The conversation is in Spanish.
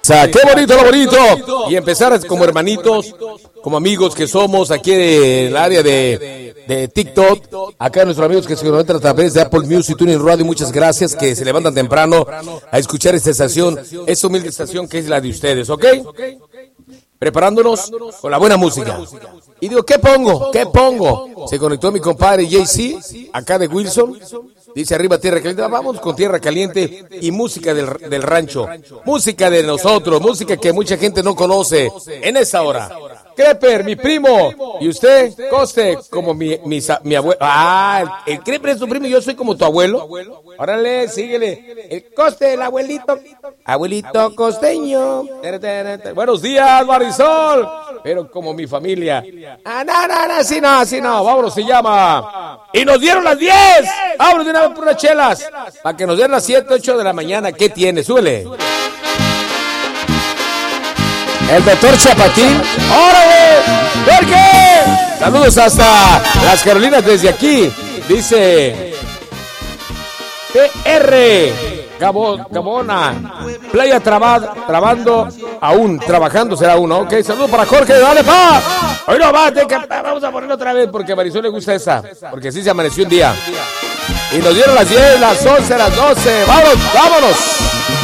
Qué bonito, lo bonito. Y empezar como hermanitos, como amigos que somos aquí en el área de TikTok. Acá nuestros amigos que se conectan a través de Apple Music, TuneIn Radio, muchas gracias, que se levantan temprano a escuchar esta estación, esta humilde estación que es la de ustedes, ¿ok? Preparándonos con la buena música. Y digo, ¿qué pongo? ¿Qué pongo? Se conectó mi compadre JC, acá de Wilson. Dice arriba Tierra Caliente, vamos con Tierra Caliente y música del rancho. Música de nosotros, música que mucha gente no conoce en esa hora. Creper, mi primo. ¿Y usted? Coste, como mi abuelo. Ah, el Creper es tu primo y yo soy como tu abuelo. Órale, síguele. El Coste, el abuelito. Abuelito costeño. Buenos días, Marisol. Pero como mi familia. Ah, no, así no. Vámonos, se llama. Y nos dieron las 10. Vámonos de una vez por unas chelas. Para que nos den las 7, 8 de la mañana. ¿Qué tiene? Súbele. El doctor Chapatín. ¡Órale! ¿Por qué? Saludos hasta las Carolinas desde aquí. Dice PR Gabona. Playa trabando aún. Trabajando será uno. Ok, saludos para Jorge. Dale, pa. Hoy no va, vamos a ponerlo otra vez porque a Marisol le gusta esa. Porque sí se amaneció un día. Y nos dieron las 10, las 11, las 12. ¡Vámonos!